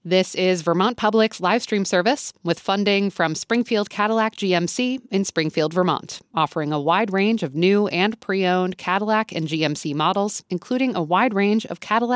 This is Vermont Public's live stream service with funding from Springfield Cadillac GMC in Springfield, Vermont, offering a wide range of new and pre-owned Cadillac and GMC models, including a wide range of Cadillac